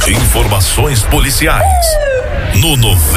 Informações policiais no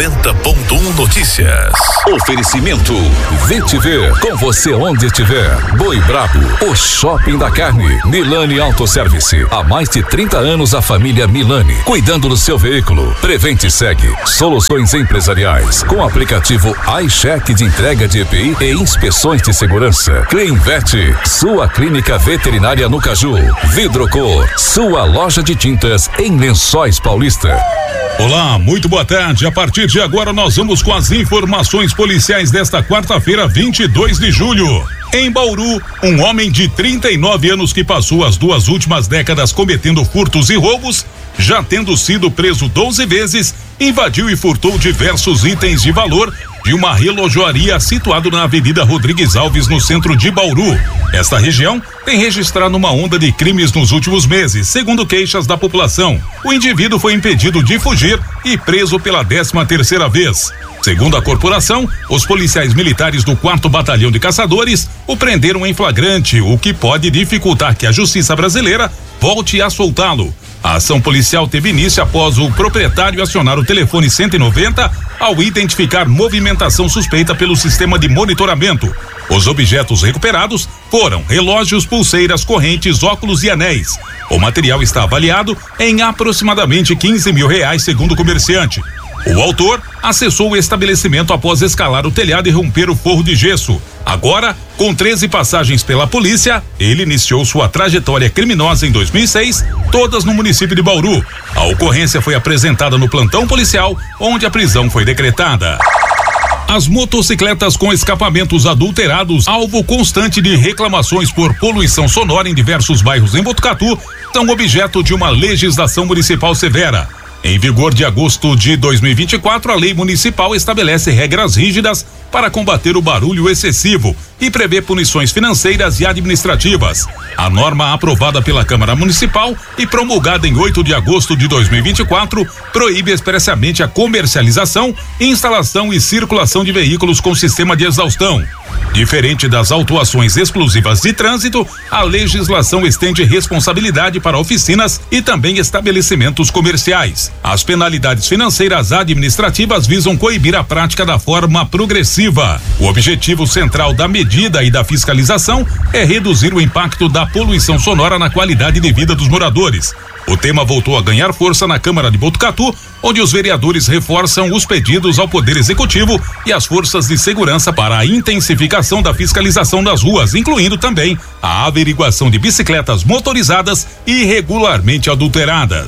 90.1 Notícias. Oferecimento Vetiver, com você onde estiver. Boi Brabo, o shopping da carne. Milani Autoservice, há mais de 30 anos a família Milani, cuidando do seu veículo. Prevente Segue, soluções empresariais, com aplicativo iCheck de entrega de EPI e inspeções de segurança. Cleanvet, sua clínica veterinária no Caju. Vidrocor, sua loja de tintas em Lençóis Paulista. Olá, muito boa tarde. A partir de agora nós vamos com as informações policiais desta quarta-feira, 22 de julho. Em Bauru, um homem de 39 anos que passou as 2 últimas décadas cometendo furtos e roubos, já tendo sido preso 12 vezes, invadiu e furtou diversos itens de valor de uma relojoaria situada na Avenida Rodrigues Alves, no centro de Bauru. Esta região tem registrado uma onda de crimes nos últimos meses, segundo queixas da população. O indivíduo foi impedido de fugir e preso pela 13ª vez. Segundo a corporação, os policiais militares do 4º Batalhão de Caçadores o prenderam em flagrante, o que pode dificultar que a justiça brasileira volte a soltá-lo. A ação policial teve início após o proprietário acionar o telefone 190 ao identificar movimentação suspeita pelo sistema de monitoramento. Os objetos recuperados foram relógios, pulseiras, correntes, óculos e anéis. O material está avaliado em aproximadamente R$15 mil, segundo o comerciante. O autor acessou o estabelecimento após escalar o telhado e romper o forro de gesso. Agora, com 13 passagens pela polícia, ele iniciou sua trajetória criminosa em 2006, todas no município de Bauru. A ocorrência foi apresentada no plantão policial, onde a prisão foi decretada. As motocicletas com escapamentos adulterados, alvo constante de reclamações por poluição sonora em diversos bairros em Botucatu, são objeto de uma legislação municipal severa. Em vigor de agosto de 2024, a lei municipal estabelece regras rígidas para combater o barulho excessivo e prevê punições financeiras e administrativas. A norma aprovada pela Câmara Municipal e promulgada em 8 de agosto de 2024 proíbe expressamente a comercialização, instalação e circulação de veículos com sistema de exaustão. Diferente das autuações exclusivas de trânsito, a legislação estende responsabilidade para oficinas e também estabelecimentos comerciais. As penalidades financeiras administrativas visam coibir a prática da forma progressiva. O objetivo central da medida e da fiscalização é reduzir o impacto da poluição sonora na qualidade de vida dos moradores. O tema voltou a ganhar força na Câmara de Botucatu, onde os vereadores reforçam os pedidos ao Poder Executivo e às forças de segurança para a intensificação da fiscalização das ruas, incluindo também a averiguação de bicicletas motorizadas irregularmente adulteradas.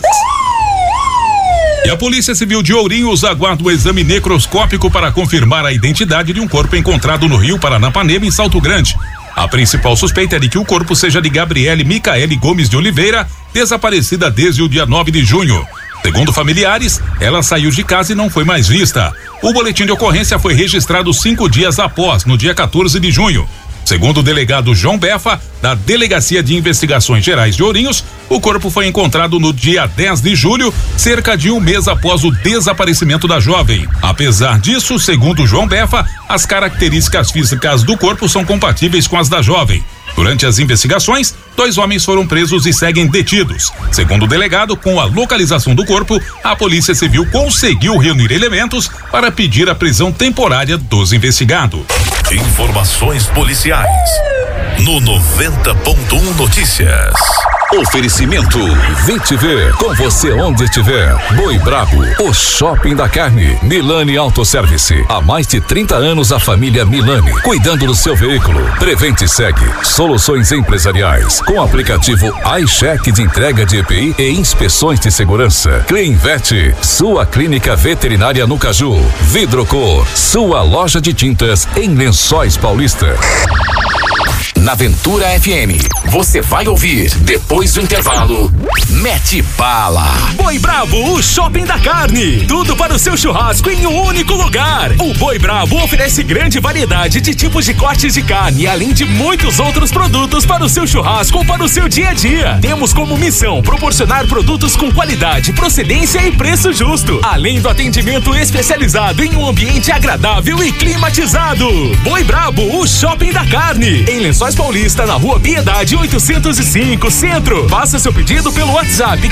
E a Polícia Civil de Ourinhos aguarda o exame necroscópico para confirmar a identidade de um corpo encontrado no Rio Paranapanema, em Salto Grande. A principal suspeita é de que o corpo seja de Gabriele Micaele Gomes de Oliveira, desaparecida desde o dia 9 de junho. Segundo familiares, ela saiu de casa e não foi mais vista. O boletim de ocorrência foi registrado 5 dias após, no dia 14 de junho. Segundo o delegado João Befa, da Delegacia de Investigações Gerais de Ourinhos, o corpo foi encontrado no dia 10 de julho, cerca de um mês após o desaparecimento da jovem. Apesar disso, segundo João Befa, as características físicas do corpo são compatíveis com as da jovem. Durante as investigações, 2 homens foram presos e seguem detidos. Segundo o delegado, com a localização do corpo, a Polícia Civil conseguiu reunir elementos para pedir a prisão temporária dos investigados. Informações policiais no 90.1 Notícias. Oferecimento Vetiver, com você onde estiver. Boi Brabo, o shopping da carne. Milani Autoservice, há mais de 30 anos a família Milani, cuidando do seu veículo. Prevente Segue, soluções empresariais, com aplicativo iCheck de entrega de EPI e inspeções de segurança. Cleanvet, sua clínica veterinária no Caju. Vidrocor, sua loja de tintas em Lençóis Paulista. Na Aventura FM, você vai ouvir, depois do intervalo, Mete Bala. Boi Brabo, o shopping da carne. Tudo para o seu churrasco em um único lugar. O Boi Brabo oferece grande variedade de tipos de cortes de carne, além de muitos outros produtos para o seu churrasco ou para o seu dia a dia. Temos como missão proporcionar produtos com qualidade, procedência e preço justo, além do atendimento especializado em um ambiente agradável e climatizado. Boi Brabo, o shopping da carne. Em Lençóis Paulista, na Rua Piedade 805, Centro. Faça seu pedido pelo WhatsApp WhatsApp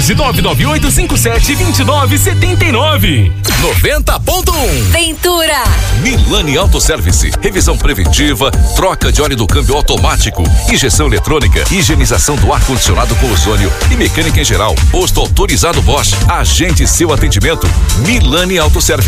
14998572979. 90.1 Ventura. Milani Autoservice, revisão preventiva, troca de óleo do câmbio automático, injeção eletrônica, higienização do ar-condicionado com ozônio e mecânica em geral. Posto autorizado Bosch. Agende seu atendimento. Milani Autoservice.